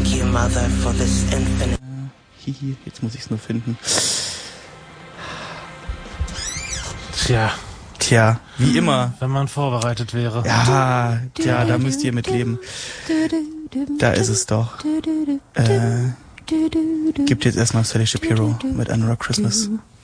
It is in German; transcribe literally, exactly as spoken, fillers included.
Thank you, Mother, for this infinite... Hihi, jetzt muss ich es nur finden. Tja. Tja, wie immer. Wenn man vorbereitet wäre. Ja, tja, da müsst ihr mit leben. Da ist es doch. Äh, gibt jetzt erstmal Sally Shapiro mit Another Christmas.